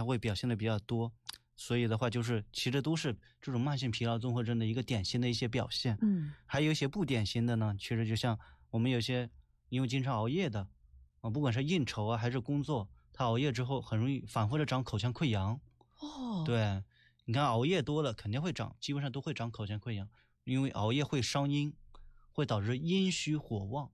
会表现的比较多。所以的话就是其实都是这种慢性疲劳综合症的一个典型的一些表现。还有一些不典型的呢，其实就像我们有些因为经常熬夜的不管是应酬还是工作，他熬夜之后很容易反复的长口腔溃疡。对，你看熬夜多了肯定会长，基本上都会长口腔溃疡，因为熬夜会伤阴，会导致阴虚火旺。